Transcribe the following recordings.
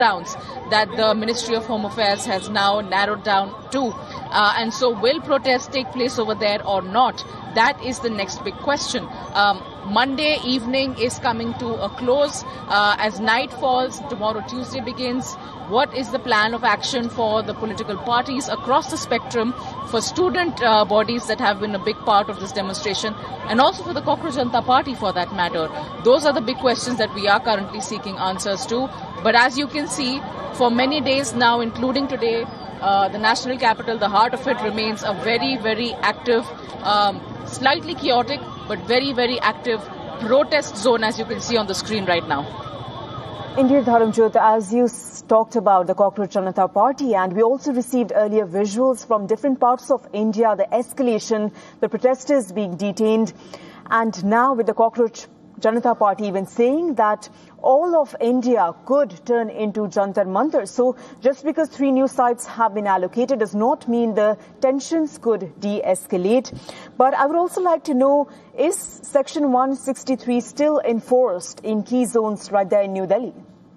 towns that the Ministry of Home Affairs has now narrowed down to. And so will protests take place over there or not? That is the next big question. Monday evening is coming to a close. As night falls, tomorrow Tuesday begins. What is the plan of action for the political parties across the spectrum, for student bodies that have been a big part of this demonstration, and also for the Cockroach Janata Party for that matter? Those are the big questions that we are currently seeking answers to. But as you can see, for many days now, including today, the national capital, the heart of it, remains a very, very active, slightly chaotic, but very, very active protest zone, as you can see on the screen right now. Indeed, Dharamjot, as you talked about the Cockroach Janata Party, and we also received earlier visuals from different parts of India, the escalation, the protesters being detained, and now with the Cockroach Janata Party even saying that all of India could turn into Jantar Mantar. So just because 3 new sites have been allocated does not mean the tensions could de-escalate. But I would also like to know, is Section 163 still enforced in key zones right there in New Delhi?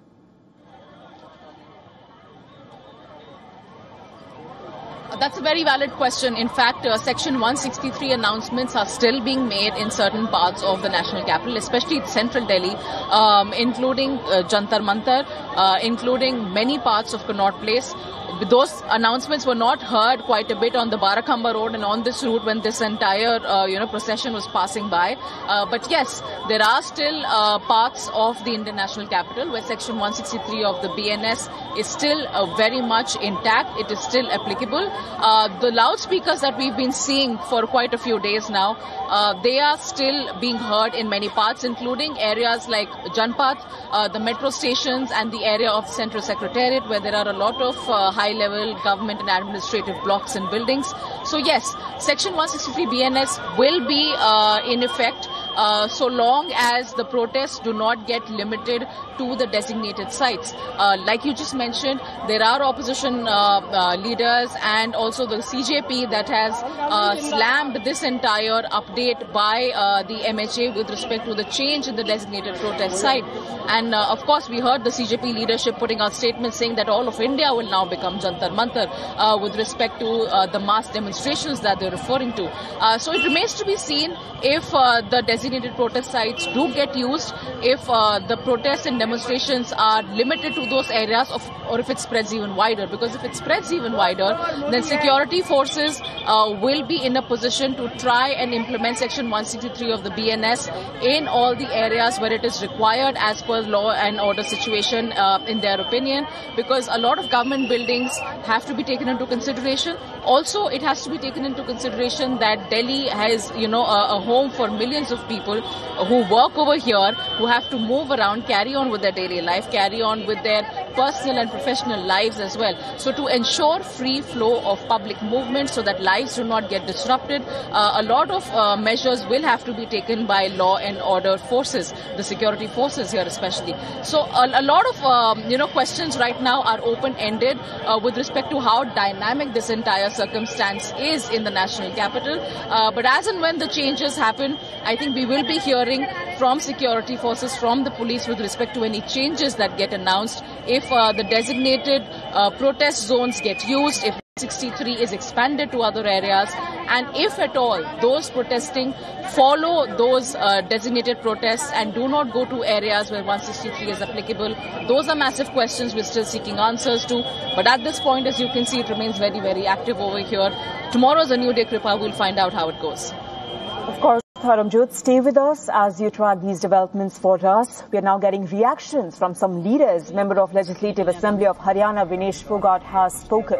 That's a very valid question. In fact, Section 163 announcements are still being made in certain parts of the national capital, especially central Delhi, including Jantar Mantar, including many parts of Connaught Place. Those announcements were not heard quite a bit on the Barakhamba Road and on this route when this entire, procession was passing by. But yes, there are still parts of the Indian national capital where Section 163 of the BNS is still very much intact. It is still applicable. The loudspeakers that we've been seeing for quite a few days now, they are still being heard in many parts, including areas like Janpath, the metro stations, and the area of Central Secretariat, where there are a lot of high-level government and administrative blocks and buildings. So yes, Section 163 BNS will be in effect so long as the protests do not get limited to the designated sites. Like you just mentioned, there are opposition leaders and also the CJP that has slammed this entire update by the MHA with respect to the change in the designated protest site. And of course, we heard the CJP leadership putting out statements saying that all of India will now become Jantar Mantar with respect to the mass demonstrations that they're referring to. So it remains to be seen if the designated protest sites do get used, if the protests and demonstrations are limited to those areas, or if it spreads even wider. Because if it spreads even wider, then security forces will be in a position to try and implement Section 163 of the BNS in all the areas where it is required as per law and order situation, in their opinion, because a lot of government buildings have to be taken into consideration. Also, it has to be taken into consideration that Delhi has, a home for millions of people who work over here, who have to move around, carry on with their daily life, carry on with their personal and professional lives as well. So to ensure free flow of public movement so that lives do not get disrupted, a lot of measures will have to be taken by law and order forces, the security forces here especially. So a lot of, questions right now are open-ended with respect to how dynamic this entire circumstance is in the national capital. But as and when the changes happen, I think we will be hearing from security forces, from the police with respect to any changes that get announced, if the designated protest zones get used, if 63 is expanded to other areas, and if at all those protesting follow those designated protests and do not go to areas where 163 is applicable. Those are massive questions we're still seeking answers to. But at this point, as you can see, it remains very, very active over here. Tomorrow is a new day, Kripa. We'll find out how it goes. Of course, Dharamjot, stay with us as you track these developments for us. We are now getting reactions from some leaders. Member of Legislative Assembly of Haryana, Vinesh Fogart, has spoken.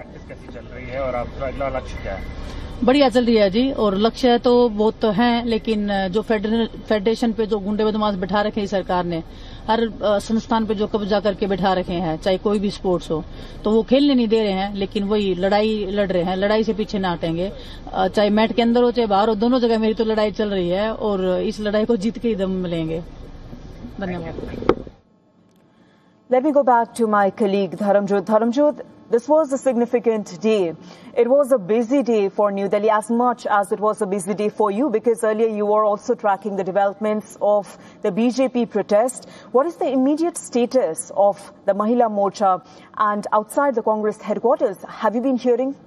बढ़िया चल रही है जी, और लक्ष्य तो बहुत तो हैं, लेकिन जो फेडरेशन पे जो गुंडे बदमाश बैठा रखे हैं सरकार ने, हर संस्थान पे जो कब्जा करके बैठा रखे हैं, चाहे कोई भी स्पोर्ट्स हो, तो वो खेलने नहीं दे रहे हैं, लेकिन वही लड़ाई लड़ रहे हैं, लड़ाई से पीछे ना हटेंगे, चाहे मैट के अंदर हो चाहे बाहर हो, दोनों जगह मेरी तो लड़ाई चल रही है और इस लड़ाई को जीत के ही दम लेंगे। धन्यवाद। Let me go back to my colleague Dharamjot. Dharamjot, this was a significant day. It was a busy day for New Delhi as much as it was a busy day for you, because earlier you were also tracking the developments of the BJP protest. What is the immediate status of the Mahila Morcha and outside the Congress headquarters? Have you been hearing?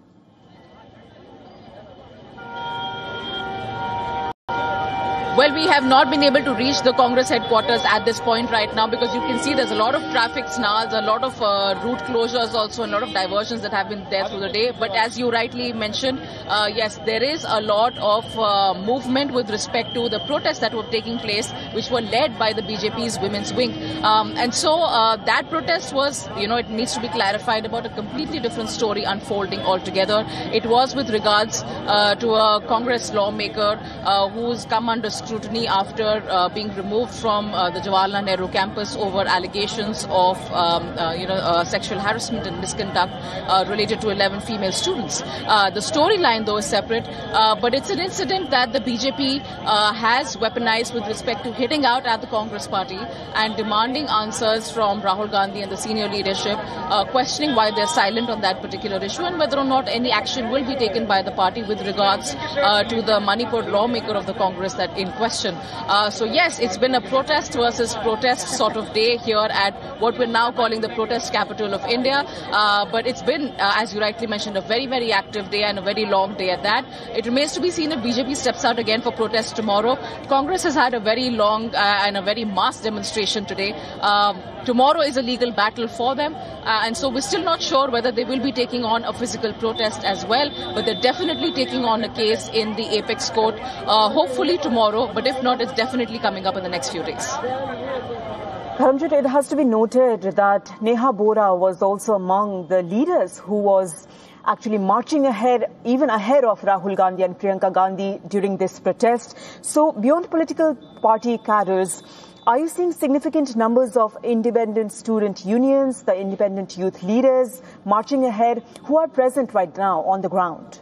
Well, we have not been able to reach the Congress headquarters at this point right now, because you can see there's a lot of traffic snarls, a lot of route closures also, and a lot of diversions that have been there through the day. But as you rightly mentioned, yes, there is a lot of movement with respect to the protests that were taking place, which were led by the BJP's women's wing. And so that protest was, it needs to be clarified, about a completely different story unfolding altogether. It was with regards to a Congress lawmaker who's come under scrutiny after being removed from the Jawaharlal Nehru campus over allegations of sexual harassment and misconduct related to 11 female students. The storyline, though, is separate, but it's an incident that the BJP has weaponized with respect to hitting out at the Congress party and demanding answers from Rahul Gandhi and the senior leadership, questioning why they're silent on that particular issue and whether or not any action will be taken by the party with regards to the Manipur lawmaker of the Congress that in question. So yes, it's been a protest versus protest sort of day here at what we're now calling the protest capital of India. But it's been, as you rightly mentioned, a very, very active day and a very long day at that. It remains to be seen if BJP steps out again for protest tomorrow. Congress has had a very long and a very mass demonstration today. Tomorrow is a legal battle for them, and so we're still not sure whether they will be taking on a physical protest as well, but they're definitely taking on a case in the Apex Court, hopefully tomorrow, but if not, it's definitely coming up in the next few days. Dharamjot, it has to be noted that Neha Bora was also among the leaders who was actually marching ahead, even ahead of Rahul Gandhi and Priyanka Gandhi during this protest. So beyond political party cadres, are you seeing significant numbers of independent student unions, the independent youth leaders marching ahead, who are present right now on the ground?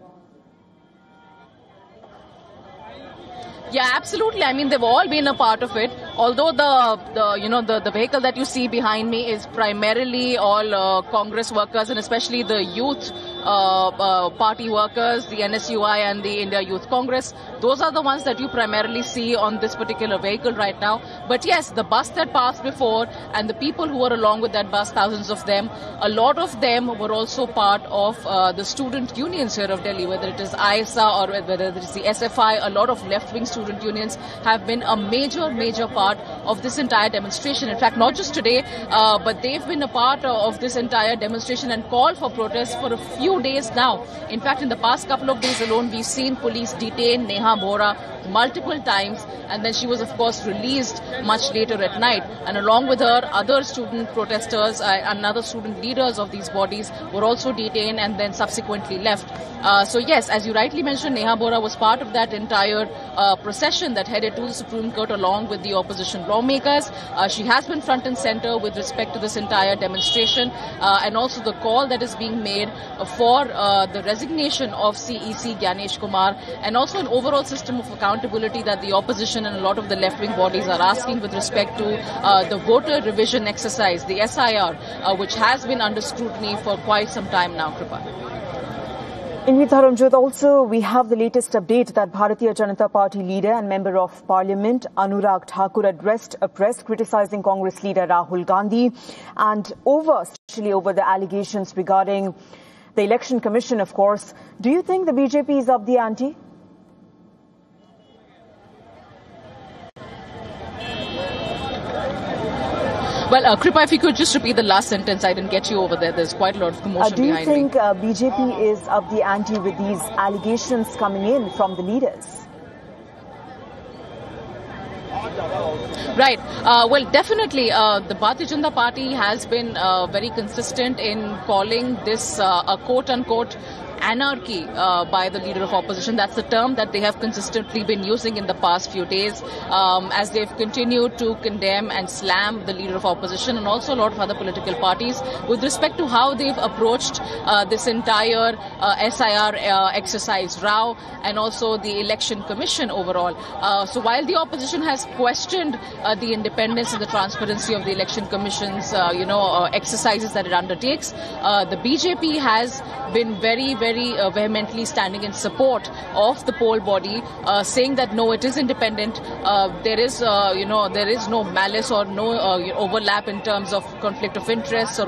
Yeah, absolutely. I mean, they've all been a part of it. Although the vehicle that you see behind me is primarily all Congress workers, and especially the youth party workers, the NSUI and the India Youth Congress. Those are the ones that you primarily see on this particular vehicle right now. But yes, the bus that passed before and the people who were along with that bus, thousands of them, a lot of them were also part of the student unions here of Delhi, whether it is ISA or whether it is the SFI. A lot of left-wing student unions have been a major part of this entire demonstration. In fact, not just today, but they've been a part of this entire demonstration and called for protests for a few days now. In fact, in the past couple of days alone, we've seen police detain Neha Bora multiple times, and then she was, of course, released much later at night. And along with her, other student protesters and other student leaders of these bodies were also detained and then subsequently left. So yes, as you rightly mentioned, Neha Bora was part of that entire procession that headed to the Supreme Court along with the opposition lawmakers. She has been front and center with respect to this entire demonstration and also the call that is being made for the resignation of CEC Gyanesh Kumar, and also an overall system of accountability that the opposition and a lot of the left-wing bodies are asking with respect to the voter revision exercise, the SIR, which has been under scrutiny for quite some time now, Kripa. Indeed, Dharamjot, also we have the latest update that Bharatiya Janata Party leader and Member of Parliament Anurag Thakur addressed a press criticizing Congress leader Rahul Gandhi and especially over the allegations regarding the Election Commission, of course. Do you think the BJP is up the ante? Well, Kripa, if you could just repeat the last sentence, I didn't get you over there. There's quite a lot of commotion behind me. Do you think BJP is up the ante with these allegations coming in from the leaders? Right. Well, definitely, the Bharatiya Janata Party has been very consistent in calling this a quote-unquote anarchy by the leader of opposition. That's the term that they have consistently been using in the past few days as they've continued to condemn and slam the leader of opposition and also a lot of other political parties with respect to how they've approached this entire SIR exercise row and also the election commission overall. So while the opposition has questioned the independence and the transparency of the election commission's exercises that it undertakes, the BJP has been very vehemently standing in support of the poll body, saying that no, it is independent. There is no malice or no overlap in terms of conflict of interests or